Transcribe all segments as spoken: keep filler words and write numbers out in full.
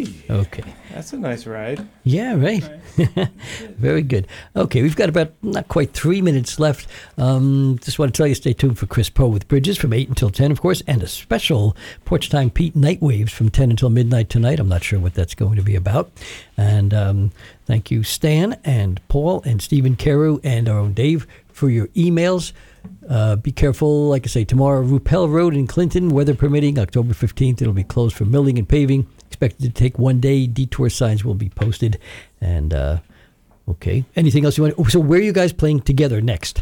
Hey. Okay. That's a nice ride. Yeah, right. Nice. Very good. Okay, we've got about not quite three minutes left. Um, just want to tell you, stay tuned for Chris Poe with Bridges from eight until ten, of course, and a special Porch Time Pete Night Waves from ten until midnight tonight. I'm not sure what that's going to be about. And um, thank you, Stan and Paul and Stephen Carew and our own Dave for your emails. Uh, be careful, like I say, tomorrow, Rupel Road in Clinton, weather permitting, October fifteenth, it'll be closed for milling and paving. Expected to take one day. Detour signs will be posted. And, uh, okay. Anything else you want to... So where are you guys playing together next?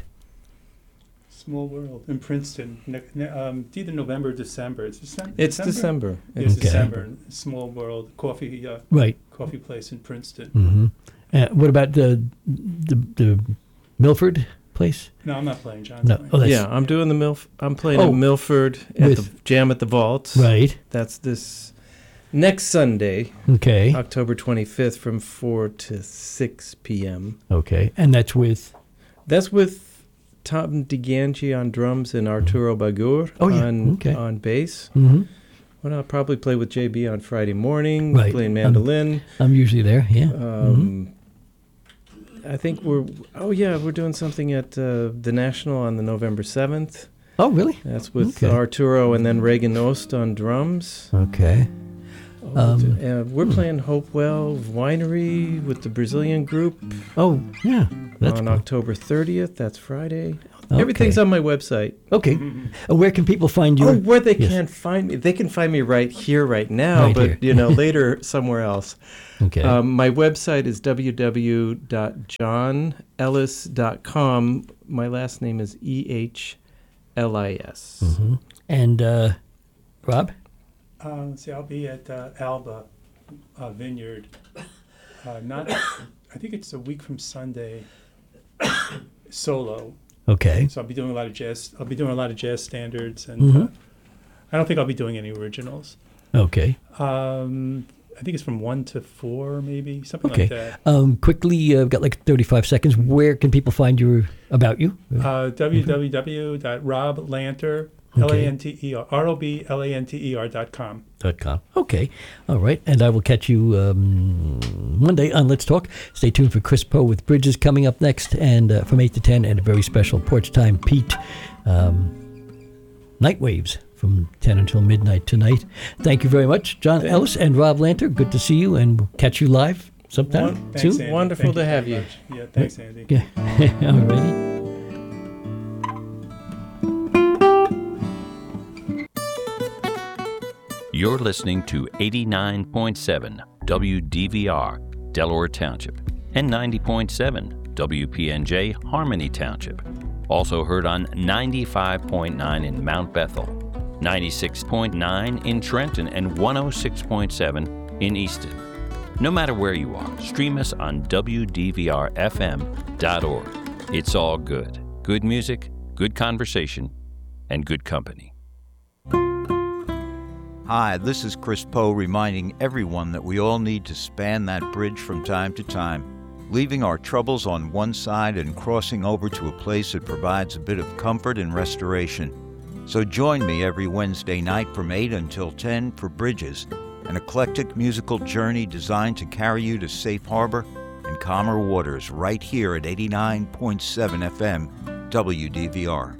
Small World in Princeton. Ne- ne- um, it's either November or December. It's December. It's December. It's Okay. December. Small World coffee. Uh, Right. Coffee place in Princeton. Mm-hmm. Uh, what about the, the the Milford place? No, I'm not playing. John's No. playing. Oh, that's Yeah, I'm doing the Milf. I'm playing Oh. at Milford at With- the Jam at the Vault. right. That's this next Sunday, Okay. October twenty-fifth, from four to six p.m. Okay. And that's with... That's with Tom DeGangi on drums and Arturo Bagur Oh, yeah. on Okay. on bass. Mm-hmm. Well, I'll probably play with J B on Friday morning, Right. playing mandolin. I'm usually there, yeah. Um, I think we're. Oh yeah, we're doing something at uh, the National on the November seventh. Oh, really? That's with Okay. Arturo and then Reagan Ost on drums. Okay. Um, uh, we're playing Hopewell Winery with the Brazilian group Oh, yeah. That's on cool. October thirtieth. That's Friday. Okay. Everything's on my website. Okay. Uh, where can people find you? Oh, where they Yes. can't find me. They can find me right here, right now, Right but, here. you know, later somewhere else. Okay. Um, my website is w w w dot john ellis dot com. My last name is E H L I S. Mhm. And, uh, Rob? Uh, let's see, I'll be at uh, Alba uh, Vineyard. Uh, not, I think it's a week from Sunday. Solo. Okay. So I'll be doing a lot of jazz. I'll be doing a lot of jazz standards, and Mhm. uh, I don't think I'll be doing any originals. Okay. Um, I think it's from one to four, maybe something Okay. like that. Um, quickly, uh, got like thirty-five seconds. Where can people find you about you? Uh, w w w dot rob lanter, Okay. L A N T E R, R O B L A N T E R dot com. Dot com. Okay. All right. And I will catch you um, Monday on Let's Talk. Stay tuned for Chris Poe with Bridges coming up next, and uh, from eight to ten, and a very special Porch Time Pete um, Night Waves from ten until midnight tonight. Thank you very much, John Ellis and Rob Lanter. Good to see you, and we'll catch you live sometime One- Thanks, soon. Andy. Wonderful Thank to have very you. much. Yeah, thanks, Andy. Yeah. All righty. You're listening to eighty-nine point seven W D V R, Delaware Township, and ninety point seven W P N J, Harmony Township. Also heard on ninety-five point nine in Mount Bethel, ninety-six point nine in Trenton, and one oh six point seven in Easton. No matter where you are, stream us on W D V R F M dot org. It's all good. Good music, good conversation, and good company. Hi, this is Chris Poe reminding everyone that we all need to span that bridge from time to time, leaving our troubles on one side and crossing over to a place that provides a bit of comfort and restoration. So join me every Wednesday night from eight until ten for Bridges, an eclectic musical journey designed to carry you to safe harbor and calmer waters right here at eighty-nine point seven F M W D V R.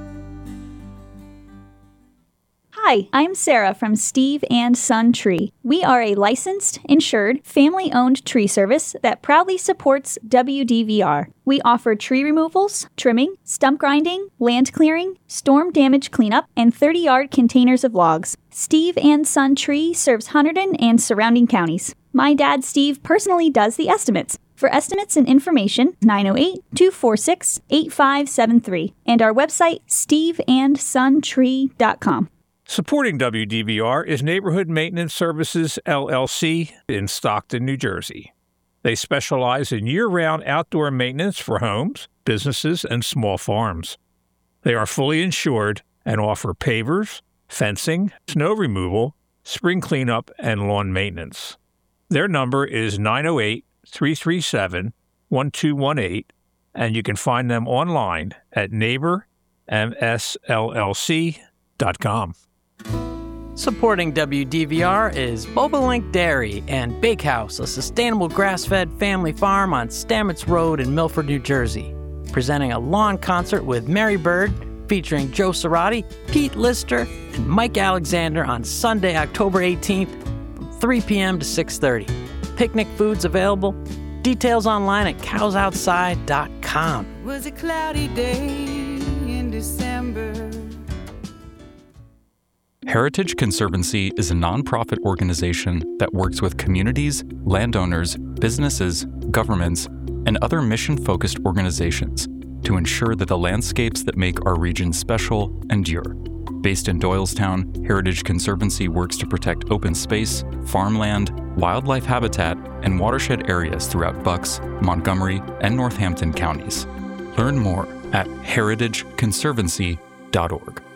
Hi, I'm Sarah from Steve and Son Tree. We are a licensed, insured, family-owned tree service that proudly supports W D V R. We offer tree removals, trimming, stump grinding, land clearing, storm damage cleanup, and thirty-yard containers of logs. Steve and Son Tree serves Hunterdon and surrounding counties. My dad, Steve, personally does the estimates. For estimates and information, nine oh eight, two four six, eight five seven three, and our website, steve and son tree dot com. Supporting W D V R is Neighborhood Maintenance Services, L L C, in Stockton, New Jersey. They specialize in year-round outdoor maintenance for homes, businesses, and small farms. They are fully insured and offer pavers, fencing, snow removal, spring cleanup, and lawn maintenance. Their number is nine oh eight, three three seven, one two one eight, and you can find them online at neighbor m s l l c dot com. Supporting W D V R is Bobolink Dairy and Bakehouse, a sustainable grass-fed family farm on Stamets Road in Milford, New Jersey. Presenting a lawn concert with Mary Bird, featuring Joe Cerati, Pete Lister, and Mike Alexander on Sunday, October eighteenth, from three p.m. to six thirty. Picnic foods available. Details online at cows outside dot com. Was a cloudy day in December. Heritage Conservancy is a nonprofit organization that works with communities, landowners, businesses, governments, and other mission-focused organizations to ensure that the landscapes that make our region special endure. Based in Doylestown, Heritage Conservancy works to protect open space, farmland, wildlife habitat, and watershed areas throughout Bucks, Montgomery, and Northampton counties. Learn more at heritage conservancy dot org.